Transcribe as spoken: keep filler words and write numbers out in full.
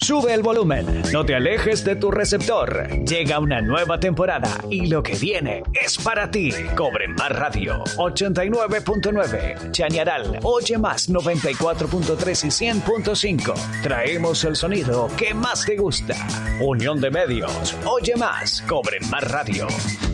Sube el volumen, no te alejes de tu receptor. Llega una nueva temporada y lo que viene es para ti. Cobre Más Radio ochenta y nueve punto nueve, Chañaral, Oye Más noventa y cuatro punto tres y cien punto cinco. Traemos el sonido que más te gusta. Unión de Medios, Oye Más, Cobre Más Radio.